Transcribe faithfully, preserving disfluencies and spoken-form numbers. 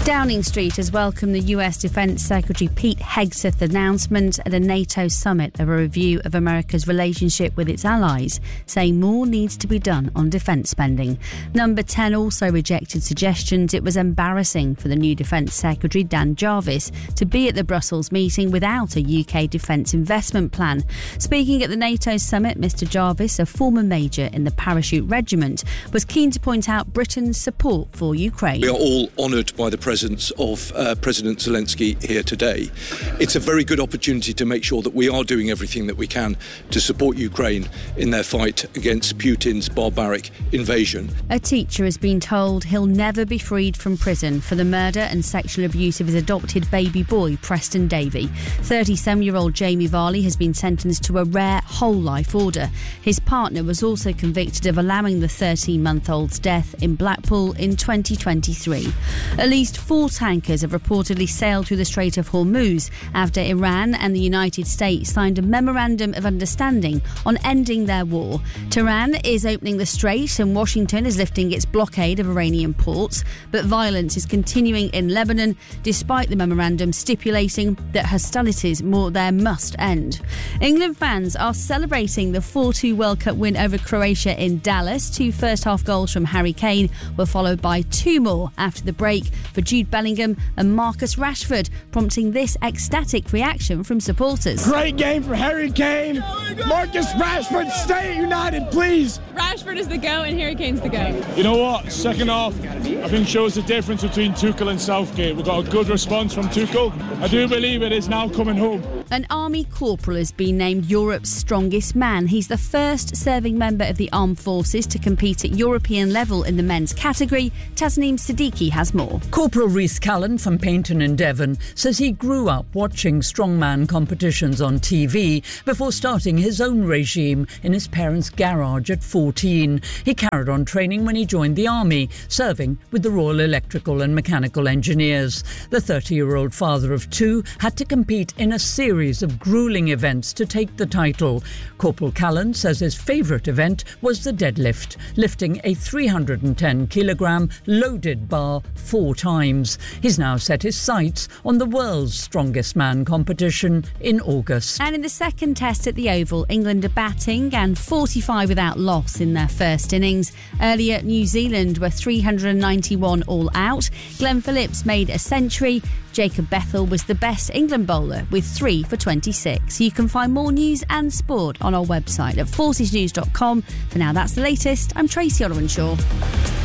Downing Street has welcomed the U S Defence Secretary Pete Hegseth's announcement at a NATO summit of a review of America's relationship with its allies, saying more needs to be done on defence spending. Number ten also rejected suggestions it was embarrassing for the new Defence Secretary, Dan Jarvis, to be at the Brussels meeting without a U K defence investment plan. Speaking at the NATO summit, Mr Jarvis, a former major in the Parachute Regiment, was keen to point out Britain's support for Ukraine. We are all honoured by the presence of uh, President Zelensky here today. It's a very good opportunity to make sure that we are doing everything that we can to support Ukraine in their fight against Putin's barbaric invasion. A teacher has been told he'll never be freed from prison for the murder and sexual abuse of his adopted baby boy, Preston Davey. thirty-seven-year-old Jamie Varley has been sentenced to a rare whole-life order. His partner was also convicted of allowing the thirteen-month-old's death in Blackpool in twenty twenty-three. At least four tankers have reportedly sailed through the Strait of Hormuz after Iran and the United States signed a memorandum of understanding on ending their war. Tehran is opening the strait and Washington is lifting its blockade of Iranian ports, but violence is continuing in Lebanon despite the memorandum stipulating that hostilities more there must end. England fans are celebrating the four two World Cup win over Croatia in Dallas. Two first-half goals from Harry Kane were followed by two more after the break for Jude Bellingham and Marcus Rashford, prompting this ecstatic reaction from supporters. Great game for Harry Kane. Marcus Rashford, stay at United, please. Rashford is the go and Harry Kane's the go. You know what? Second half, I think shows the difference between Tuchel and Southgate. We've got a good response from Tuchel. I do believe it is now coming home. An army corporal has been named Europe's strongest man. He's the first serving member of the armed forces to compete at European level in the men's category. Tasneem Siddiqui has more. Corporal Rhys Callan from Paynton in Devon says he grew up watching strongman competitions on T V before starting his own regime in his parents' garage at fourteen. He carried on training when he joined the army, serving with the Royal Electrical and Mechanical Engineers. The thirty-year-old father of two had to compete in a series of gruelling events to take the title. Corporal Callan says his favourite event was the deadlift, lifting a three hundred ten kilogram loaded bar four times. He's now set his sights on the world's strongest man competition in August. And in the second test at the Oval, England are batting and forty-five without loss in their first innings. Earlier, New Zealand were three hundred ninety-one all out. Glenn Phillips made a century. Jacob Bethel was the best England bowler with three for twenty-six. You can find more news and sport on our website at forces news dot com. For now, that's the latest. I'm Tracy Ollerenshaw.